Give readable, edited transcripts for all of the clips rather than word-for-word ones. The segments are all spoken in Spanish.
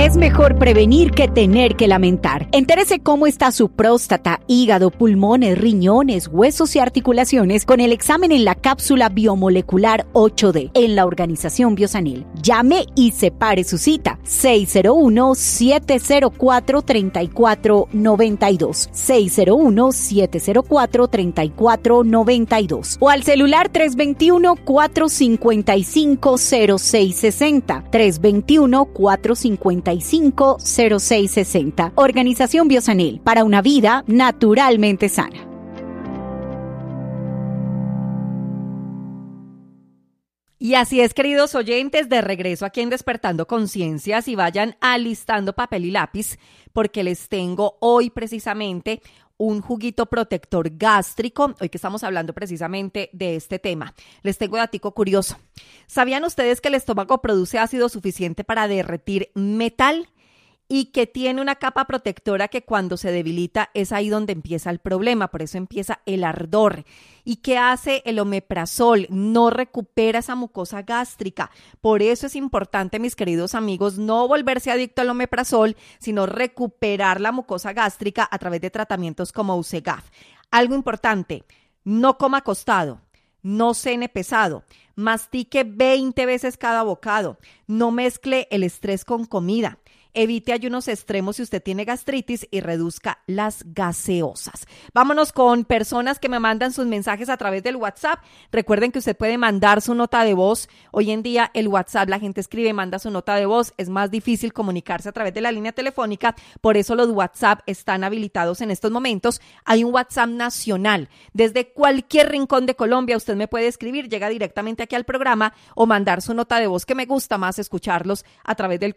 Es mejor prevenir que tener que lamentar. Entérese cómo está su próstata, hígado, pulmones, riñones, huesos y articulaciones con el examen en la cápsula biomolecular 8D en la Organización Biosanil. Llame y separe su cita. 601-704-3492. 601-704-3492. O al celular 321-455-0660. 321-455-0660. Organización Biosanil, para una vida naturalmente sana. Y así es, queridos oyentes, de regreso aquí en Despertando Conciencias, y vayan alistando papel y lápiz, porque les tengo hoy precisamente un juguito protector gástrico, hoy que estamos hablando precisamente de este tema. Les tengo datico curioso. ¿Sabían ustedes que el estómago produce ácido suficiente para derretir metal? Y que tiene una capa protectora que cuando se debilita es ahí donde empieza el problema, por eso empieza el ardor. ¿Y qué hace el omeprazol? No recupera esa mucosa gástrica. Por eso es importante, mis queridos amigos, no volverse adicto al omeprazol, sino recuperar la mucosa gástrica a través de tratamientos como Usegaf. Algo importante, no coma acostado. No cene pesado, mastique 20 veces cada bocado, no mezcle el estrés con comida, evite ayunos extremos si usted tiene gastritis y reduzca las gaseosas. Vámonos con personas que me mandan sus mensajes a través del WhatsApp. Recuerden que usted puede mandar su nota de voz. Hoy en día el WhatsApp, la gente escribe, manda su nota de voz. Es más difícil comunicarse a través de la línea telefónica, por eso los WhatsApp están habilitados en estos momentos. Hay un WhatsApp nacional. Desde cualquier rincón de Colombia usted me puede escribir, llega directamente aquí al programa o mandar su nota de voz, que me gusta más escucharlos a través del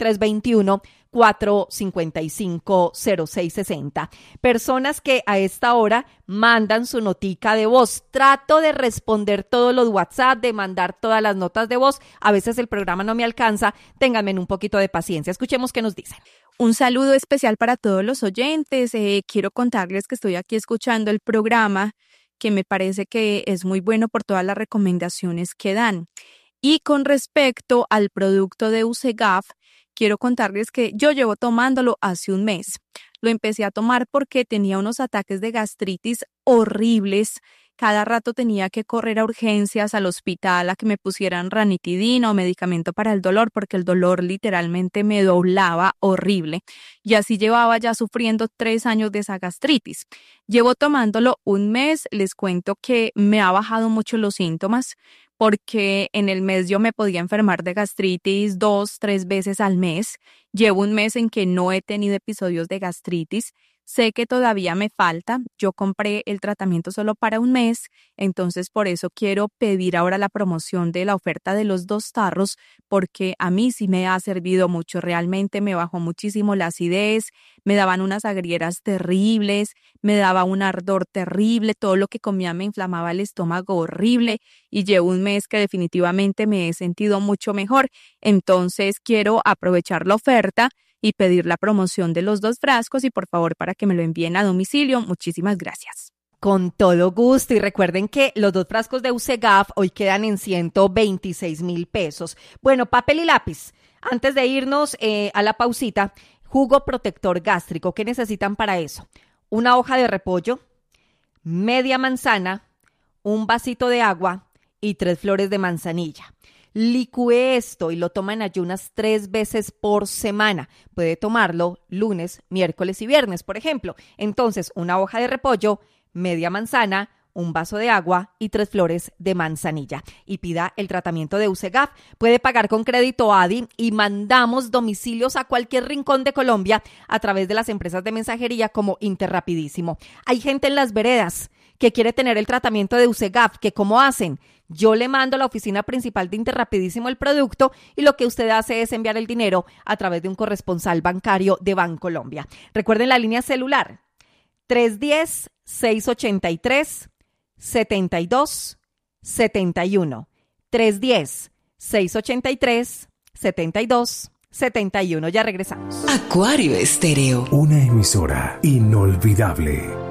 321-455-0660. Personas que a esta hora mandan su notica de voz. Trato de responder todos los WhatsApp, de mandar todas las notas de voz. A veces el programa no me alcanza. Ténganme un poquito de paciencia. Escuchemos qué nos dicen. Un saludo especial para todos los oyentes. Quiero contarles que estoy aquí escuchando el programa, que me parece que es muy bueno por todas las recomendaciones que dan. Y con respecto al producto de Usegaf, quiero contarles que yo llevo tomándolo hace un mes. Lo empecé a tomar porque tenía unos ataques de gastritis horribles. Cada rato tenía que correr a urgencias, al hospital, a que me pusieran ranitidina o medicamento para el dolor, porque el dolor literalmente me doblaba horrible. Y así llevaba ya sufriendo 3 años de esa gastritis. Llevo tomándolo un mes. Les cuento que me ha bajado mucho los síntomas, porque en el mes yo me podía enfermar de gastritis 2-3 veces al mes. Llevo un mes en que no he tenido episodios de gastritis. Sé que todavía me falta. Yo compré el tratamiento solo para un mes, entonces por eso quiero pedir ahora la promoción de la oferta de los 2 tarros, porque a mí sí me ha servido mucho. Realmente me bajó muchísimo la acidez, me daban unas agrieras terribles, me daba un ardor terrible, todo lo que comía me inflamaba el estómago horrible, y llevo un mes que definitivamente me he sentido mucho mejor. Entonces quiero aprovechar la oferta y pedir la promoción de los 2 frascos, y por favor para que me lo envíen a domicilio. Muchísimas gracias. Con todo gusto, y recuerden que los 2 frascos de Usegaf hoy quedan en 126,000 pesos. Bueno, papel y lápiz. Antes de irnos a la pausita, jugo protector gástrico. ¿Qué necesitan para eso? Una hoja de repollo, media manzana, un vasito de agua y 3 flores de manzanilla. Licúe esto y lo toma en ayunas 3 veces por semana. Puede tomarlo lunes, miércoles y viernes, por ejemplo. Entonces, una hoja de repollo, media manzana, un vaso de agua y 3 flores de manzanilla. Y pida el tratamiento de Usegaf. Puede pagar con crédito ADI y mandamos domicilios a cualquier rincón de Colombia a través de las empresas de mensajería como Interrapidísimo. Hay gente en las veredas que quiere tener el tratamiento de Usegaf, que ¿cómo hacen? Yo le mando a la oficina principal de Interrapidísimo el producto, y lo que usted hace es enviar el dinero a través de un corresponsal bancario de Bancolombia. Recuerden la línea celular 310-683-7271. 310-683-7271. Ya regresamos. Acuario Estéreo. Una emisora inolvidable.